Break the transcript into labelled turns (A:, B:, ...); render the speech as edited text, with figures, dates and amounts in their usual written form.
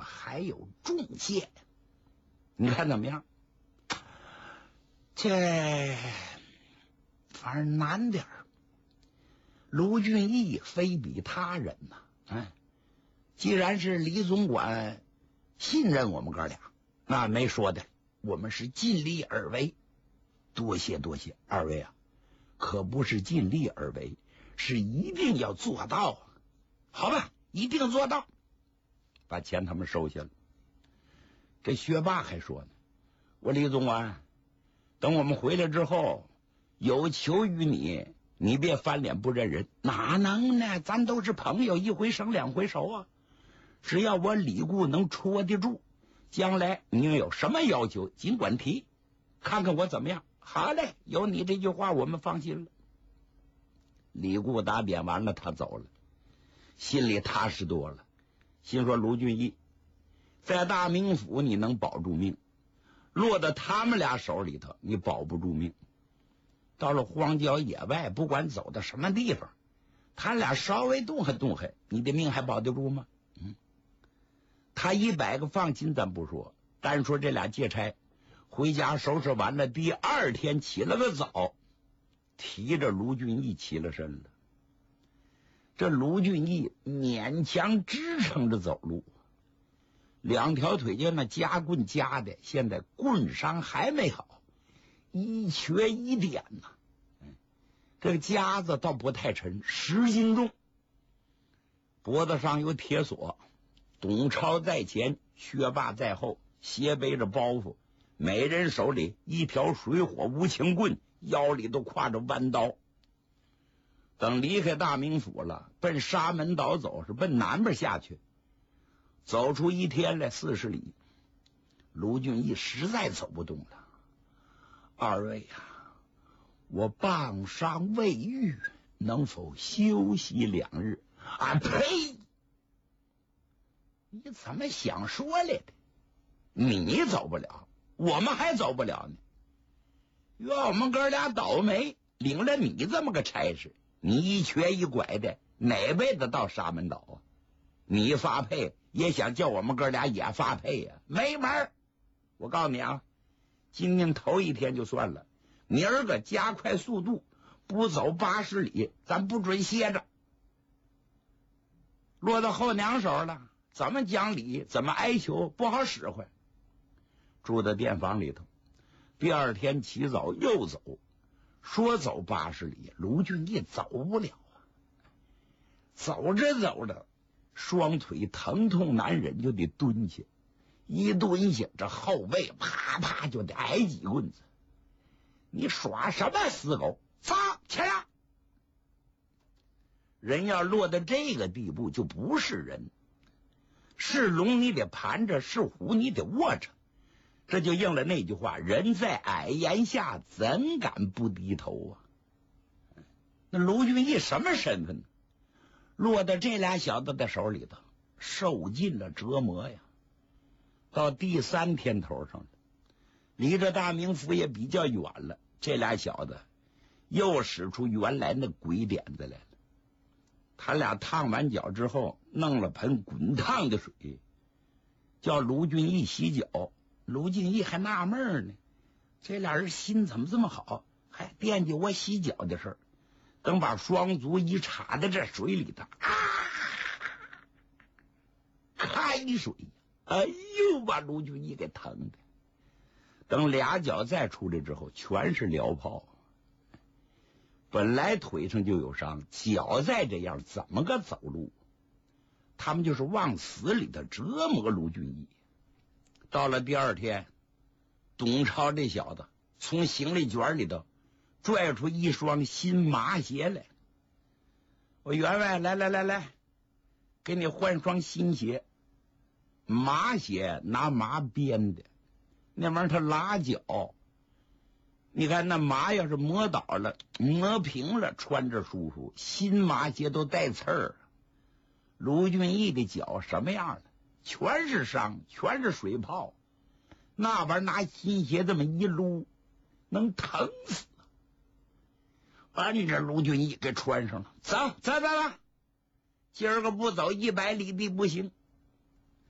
A: 还有重谢，你看怎么样？这反正难点儿。卢俊义非比他人呐，既然是李总管信任我们哥俩，那没说的，我们是尽力而为。多谢多谢，二位啊，可不是尽力而为，是一定要做到啊。好吧，一定做到。把钱他们收下了。这学霸还说呢，我李总管，等我们回来之后，有求于你，你别翻脸不认人。哪能呢？咱都是朋友，一回生两回熟啊。只要我李固能戳得住，将来你有什么要求尽管提，看看我怎么样。好嘞，有你这句话我们放心了。李固打点完了，他走了，心里踏实多了，心说卢俊义在大名府你能保住命，落到他们俩手里头你保不住命。到了荒郊野外，不管走到什么地方，他俩稍微动还动还，你的命还保得住吗？他100个放心咱不说，单说这俩借差回家收拾完了，第二天起了个早，提着卢俊义起了身了。这卢俊义勉强支撑着走路，两条腿就那夹棍夹的，现在棍伤还没好，一瘸一点呐。这个夹子倒不太沉，10斤重，脖子上有铁锁。董超在前，薛霸在后，斜背着包袱，每人手里一条水火无情棍，腰里都挎着弯刀。等离开大名府了，奔沙门岛走，是奔南边下去。走出1天来40里，卢俊义实在走不动了。二位啊，我棒伤未愈，能否休息2日？啊呸！你怎么想说来的？你走不了，我们还走不了呢。怨我们哥俩倒霉，领了你这么个差事，你一瘸一拐的，哪辈子到沙门岛啊？你发配也想叫我们哥俩也发配呀？没门儿！我告诉你啊，今天头1天就算了，明儿个加快速度，不走80里，咱不准歇着。落到后娘手了，怎么讲理，怎么哀求，不好使唤。住在店房里头，第二天起早又走，说走80里，卢俊义走不了啊。走着走着，双腿疼痛难忍，就得蹲下，一蹲下，这后背啪啪就得挨几棍子。你耍什么死狗？走起来！人要落到这个地步，就不是人。是龙你得盘着，是虎你得卧着。这就应了那句话，人在矮檐下，怎敢不低头啊？那卢俊义什么身份呢？落到这俩小子的手里头，受尽了折磨呀。到第3天头上了，离这大名府也比较远了，这俩小子又使出原来那鬼点子来了。他俩烫完脚之后，弄了盆滚烫的水，叫卢俊义洗脚。卢俊义还纳闷呢，这俩人心怎么这么好，还惦记我洗脚的事儿。等把双足一插在这水里头，开水，哎呦，把卢俊义给疼的。等俩脚再出来之后，全是燎泡。本来腿上就有伤，脚再这样，怎么个走路？他们就是往死里头折磨卢俊义。到了第2天，董超这小子从行李卷里头拽出一双新麻鞋来。我员外，来，给你换双新鞋。麻鞋拿麻编的，那玩意儿它拉脚。你看那麻要是磨倒了，磨平了，穿着舒服。新麻鞋都带刺儿。卢俊义的脚什么样了？全是伤，全是水泡。那玩意儿拿新鞋这么一撸，能疼死。把你这卢俊义给穿上了。走，今儿个不走100里地不行。